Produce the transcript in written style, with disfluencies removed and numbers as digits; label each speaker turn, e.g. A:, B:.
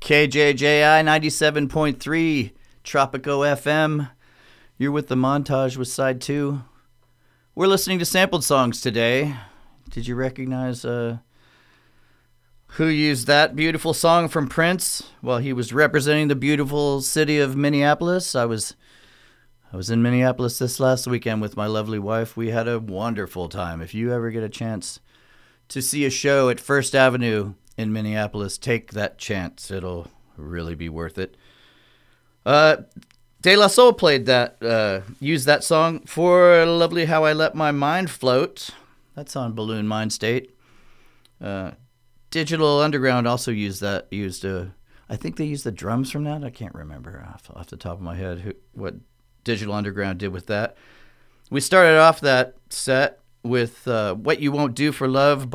A: KJJI 97.3 Tropico FM. You're with the montage with side 2. We're listening to sampled songs today. Did you recognize who used that beautiful song from Prince? Well, he was representing the beautiful city of Minneapolis. I was in Minneapolis this last weekend with my lovely wife. We had a wonderful time. If you ever get a chance to see a show at First Avenue in Minneapolis, take that chance. It'll really be worth it. De La Soul played that, used that song for Lovely How I Let My Mind Float. That's on Balloon Mind State. Digital Underground also used that. I think they used the drums from that. I can't remember off the top of my head what Digital Underground did with that. We started off that set with What You Won't Do for Love